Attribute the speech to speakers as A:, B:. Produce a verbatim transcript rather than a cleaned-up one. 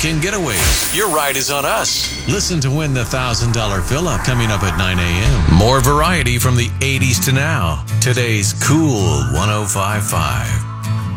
A: weekend getaways. Your ride is on us. Listen to win the one thousand dollars fill-up coming up at nine a.m. More variety from the eighties to now. Today's Cool one oh five point five.